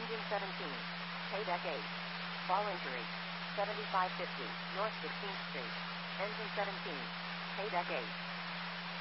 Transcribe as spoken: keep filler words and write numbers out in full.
Engine seventeen. Paydeck eight. Fall injury. seventy-five fifty, North sixteenth Street. Engine seventeen. Paydeck eight.